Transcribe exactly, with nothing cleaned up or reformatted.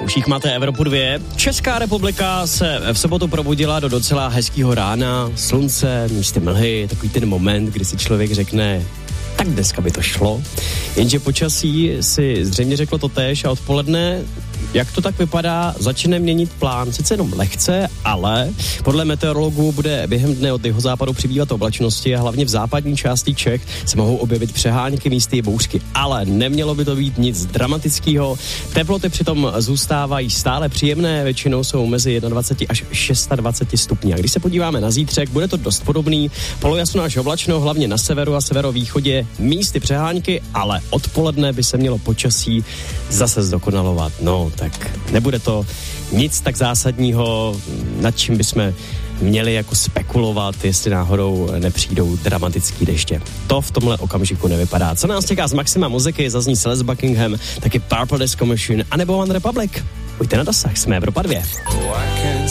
V uších máte Evropu dvě. Česká republika se v sobotu probudila do docela hezkého rána, slunce, místy mlhy, takový ten moment, kdy si člověk řekne, tak dneska by to šlo. Jenže počasí si zřejmě řeklo to též a odpoledne, jak to tak vypadá, začne měnit plán. Sice jenom lehce, ale podle meteorologů bude během dne od jihozápadu přibývat oblačnosti a hlavně v západní části Čech se mohou objevit přehánky, místy i bouřky. Ale nemělo by to být nic dramatického. Teploty přitom zůstávají stále příjemné, většinou jsou mezi dvacet jedna až dvacet šest stupňů. A když se podíváme na zítřek, bude to dost podobný. Polojasno až oblačno, hlavně na severu a severovýchodě místy přehánky, ale odpoledne by se mělo počasí zase zdokonalovat. No, tak nebude to nic tak zásadního, nad čím bychom měli jako spekulovat, jestli náhodou nepřijdou dramatický deště. To v tomhle okamžiku nevypadá. Co nás čeká z maxima muziky, zazní Celeste Buckingham, taky Purple Disco Machine, anebo One Republic. Pojďte na dosah, jsme Evropa dvě.